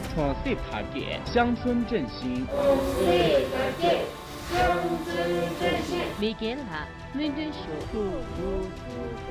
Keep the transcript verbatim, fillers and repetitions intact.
创新团结，乡村振兴。 创新团结，乡村振兴。 每个人民的收入。